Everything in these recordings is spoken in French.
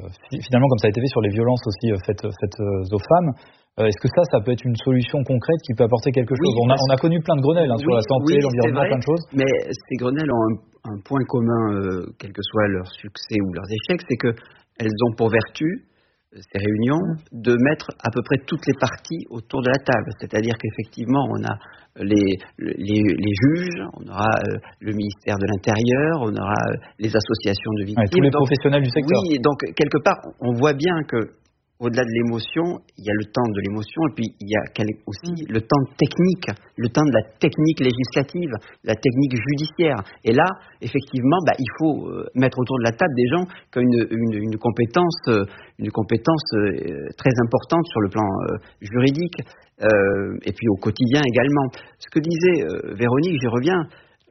finalement, comme ça a été fait sur les violences aussi faites aux femmes. Est-ce que ça peut être une solution concrète qui peut apporter quelque chose? On a connu plein de Grenelles sur la santé, l'environnement, plein de choses. Mais ces Grenelles ont un point commun, quel que soit leur succès ou leurs échecs, c'est qu'elles ont pour vertu, ces réunions, de mettre à peu près toutes les parties autour de la table. C'est-à-dire qu'effectivement, on a les juges, on aura le ministère de l'Intérieur, on aura les associations de victimes. Tous les professionnels du secteur. Oui, donc quelque part, on voit bien que au-delà de l'émotion, il y a le temps de l'émotion et puis il y a aussi le temps technique, le temps de la technique législative, la technique judiciaire. Et là, effectivement, il faut mettre autour de la table des gens qui ont une compétence très importante sur le plan juridique et puis au quotidien également. Ce que disait Véronique, j'y reviens,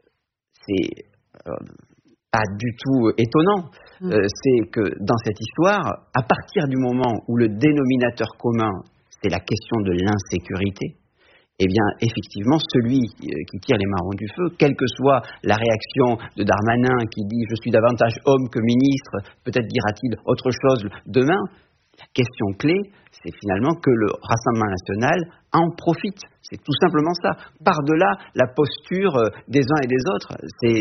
c'est pas du tout étonnant. C'est que dans cette histoire, à partir du moment où le dénominateur commun, c'est la question de l'insécurité, eh bien, effectivement, celui qui tire les marrons du feu, quelle que soit la réaction de Darmanin qui dit « je suis davantage homme que ministre », peut-être dira-t-il autre chose demain, la question clé, c'est finalement que le Rassemblement national en profite. C'est tout simplement ça. Par-delà la posture des uns et des autres,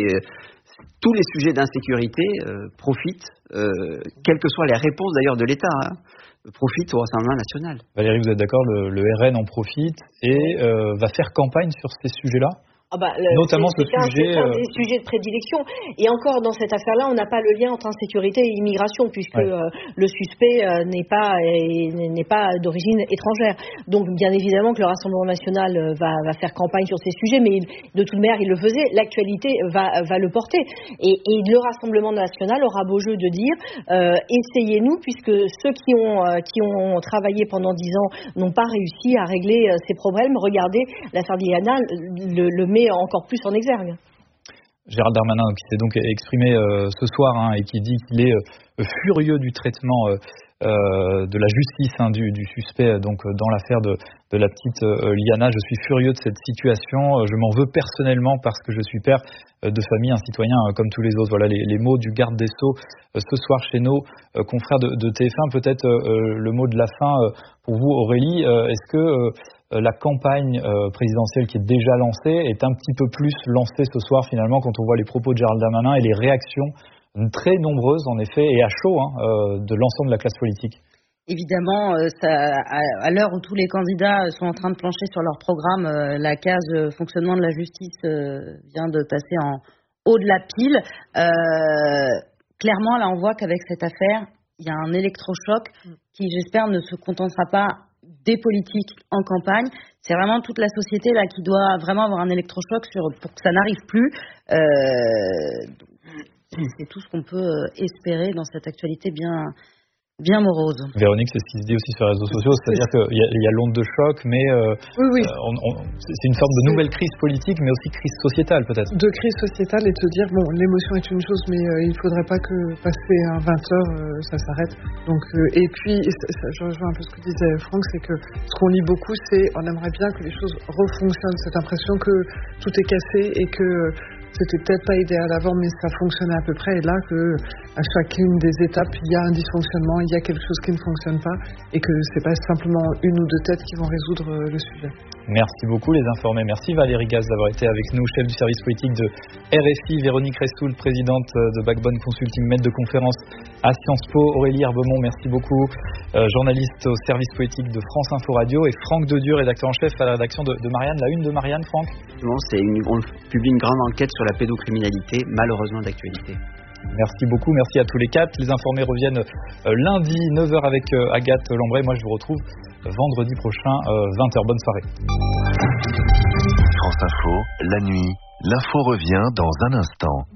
tous les sujets d'insécurité profitent, quelles que soient les réponses d'ailleurs de l'État, profitent au Rassemblement national. Valérie, vous êtes d'accord, le RN en profite et va faire campagne sur ces sujets-là ? Notamment c'est un des sujets de prédilection. Et encore dans cette affaire-là, on n'a pas le lien entre insécurité et immigration, puisque le suspect n'est pas d'origine étrangère. Donc bien évidemment que le Rassemblement national va faire campagne sur ces sujets, mais de toute manière il le faisait. L'actualité va le porter. Et le Rassemblement national aura beau jeu de dire essayez-nous, puisque ceux qui ont travaillé pendant 10 ans n'ont pas réussi à régler ces problèmes. Regardez, l'affaire Diana le met encore plus en exergue. Gérald Darmanin, qui s'est donc exprimé ce soir et qui dit qu'il est furieux du traitement de la justice du suspect donc dans l'affaire de la petite Liana. Je suis furieux de cette situation, je m'en veux personnellement parce que je suis père de famille, un citoyen comme tous les autres. Voilà les mots du garde des Sceaux ce soir chez nos confrères de TF1. Peut-être le mot de la fin pour vous, Aurélie. Est-ce que la campagne présidentielle qui est déjà lancée est un petit peu plus lancée ce soir finalement quand on voit les propos de Gérald Darmanin et les réactions très nombreuses en effet et à chaud de l'ensemble de la classe politique? Évidemment, à l'heure où tous les candidats sont en train de plancher sur leur programme, la case fonctionnement de la justice vient de passer en haut de la pile. Clairement, là on voit qu'avec cette affaire, il y a un électrochoc qui, j'espère, ne se contentera pas des politiques en campagne. C'est vraiment toute la société là qui doit vraiment avoir un électrochoc pour que ça n'arrive plus. C'est tout ce qu'on peut espérer dans cette actualité bien morose. Véronique, c'est ce qui se dit aussi sur les réseaux sociaux, c'est-à-dire qu'il y a l'onde de choc, mais c'est une forme de nouvelle crise politique, mais aussi crise sociétale peut-être. De crise sociétale et de se dire, l'émotion est une chose, mais il ne faudrait pas que passer à 20h, ça s'arrête. Donc, et puis, je rejoins un peu ce que disait Franck, c'est que ce qu'on lit beaucoup, c'est on aimerait bien que les choses refonctionnent, cette impression que tout est cassé et que c'était peut-être pas idéal avant, mais ça fonctionnait à peu près. Et là, à chacune des étapes, il y a un dysfonctionnement, il y a quelque chose qui ne fonctionne pas, et que c'est pas simplement une ou deux têtes qui vont résoudre le sujet. Merci beaucoup les informés. Merci Valérie Gaz d'avoir été avec nous, chef du service politique de RFI, Véronique Restoul, présidente de Backbone Consulting, maître de conférence à Sciences Po, Aurélie Herbemont, merci beaucoup, journaliste au service politique de France Info Radio, et Franck Dedieu, rédacteur en chef à la rédaction de Marianne. La une de Marianne, Franck ? On publie une grande enquête sur la pédocriminalité, malheureusement d'actualité. Merci beaucoup, merci à tous les quatre. Les informés reviennent lundi 9h avec Agathe Lambray. Moi je vous retrouve vendredi prochain 20h. Bonne soirée. France Info, la nuit, l'info revient dans un instant.